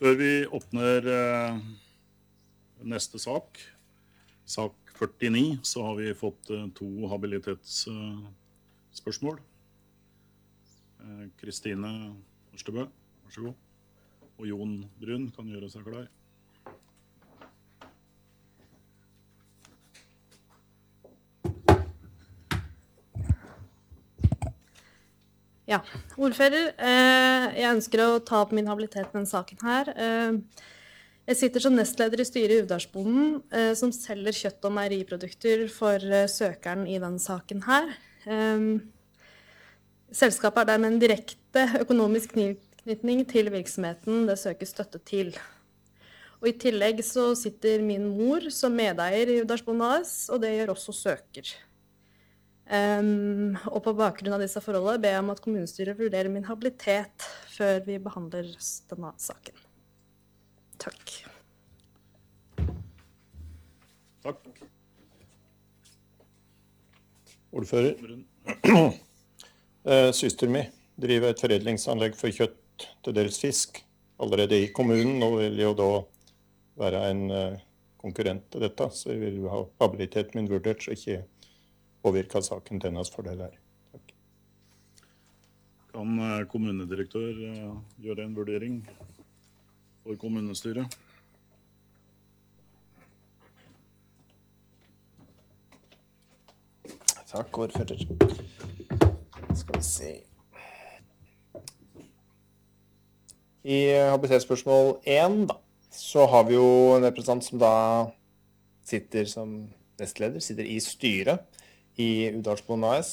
Før vi åpner neste sak, sak 49, så har vi fått to habilitetsspørsmål. Kristine Ørstebø, vær så god. Og Jon Brun kan gjøre seg klar. Ja, ordfører, jeg ønsker å ta opp min habilitet med denne saken her. Jeg sitter som nestleder i styret i Uvdalsbonden, som selger kjøtt- og meieriprodukter for søkeren i denne saken her. Selskapet har dermed en direkte økonomisk tilknytning til virksomheten det søker støtte til. Og i tillegg så sitter min mor som medeier i Uvdalsbonden AS, og det gjør også søker. Og på bakgrunn av disse forholdene ber jeg om at kommunestyret vurderer min habilitet før vi behandler denne saken. Takk. Takk. Ordfører. Søsteren min driver et foredlingsanlegg for kjøtt til dels fisk allerede i kommunen, og vil jo da være en konkurrent til dette, så jeg vil jo ha habiliteten min vurdert, så ikke påvirke saken til hennes fordel her. Takk. Kan kommunedirektør gjøre en vurdering for kommunestyret? Takk, ordfører. Skal vi se. I habilitetsspørsmål 1 da, så har vi jo en representant som da sitter som nestleder, sitter i styret i Uvdalsbonden AS,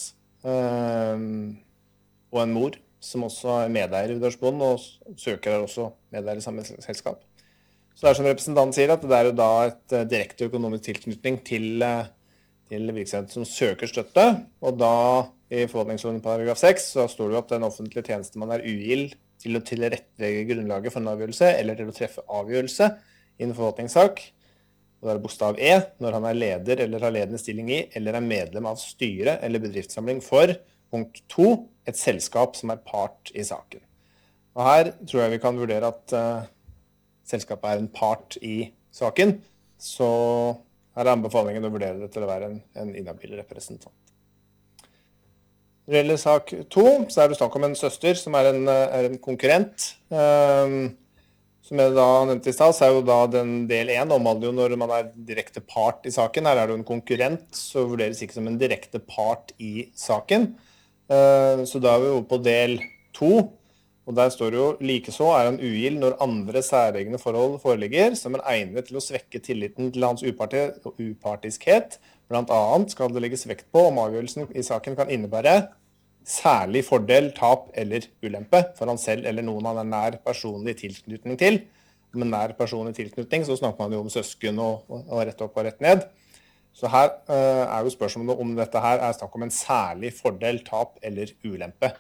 og en mor som også er medeier i Uvdalsbonden, og søker er også medeier i samme selskap. Så det er som representanten sier, at det er jo da et direkte økonomisk tilknytning til virksomheten som søker støtte, og da i forvaltningsloven paragraf 6 så står det jo at en offentlig tjenestemann er ugild til å tilrettelegge grunnlaget for en avgjørelse, eller til å treffe avgjørelse i en forvaltningssak. Og det er bokstav E, når han er leder eller har ledende stilling i, eller er medlem av styre eller bedriftssamling for, punkt 2, et selskap som er part i saken. Og her tror jeg vi kan vurdere at selskapet er en part i saken, så her er anbefalingen å vurdere det til å være en inhabil representant. Når det gjelder sak 2, så er det snakk om en søster som er en konkurrent. Som jeg da nevnte i sted, så er jo da den del 1 omhandler jo når man er direkte part i saken. Her er det jo en konkurrent, så vurderes ikke som en direkte part i saken. Så da er vi jo på del 2, og der står det jo likeså er han ugild når andre særegne forhold foreligger, som er egnet til å svekke tilliten til hans upartiskhet. Blant annet skal det legges vekt på om avgjørelsen i saken kan innebære særlig fordel, tap eller ulempe for han selv eller noen han er nær personlig tilknytning til. Med nær personlig tilknytning så snakker man jo om søsken og rett opp og rett ned. Så her er jo spørsmålet om dette her er snakk om en særlig fordel, tap eller ulempe.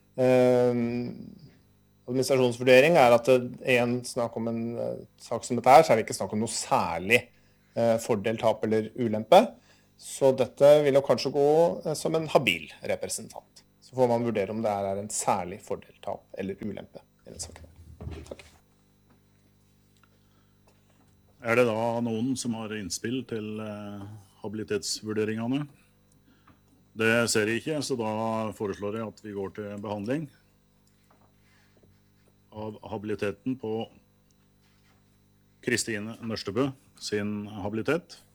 Administrasjonsvurdering er at i en snakk om en sak som dette her, så er det ikke snakk om noe særlig fordel, tap eller ulempe. Så dette vil jo kanskje gå som en habil representant. Så får man vurdere om det er en særlig fordel, tap eller ulempe i denne saken. Takk. Er det da noen som har innspill til habilitetsvurderingene? Det ser jeg ikke, så da foreslår jeg at vi går til behandling av habiliteten på Kristine Ørstebø sin habilitet.